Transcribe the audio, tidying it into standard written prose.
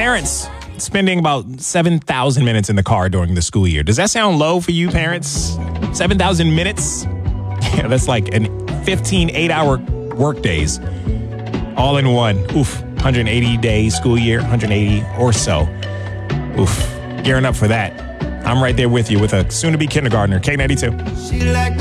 Parents spending about 7,000 minutes in the car during the school year. Does that sound low for you, parents? 7,000 minutes? Yeah, that's like 15 8-hour work days all in one. Oof. 180-day school year, 180 or so. Oof. Gearing up for that. I'm right there with you with a soon-to-be kindergartner, K92.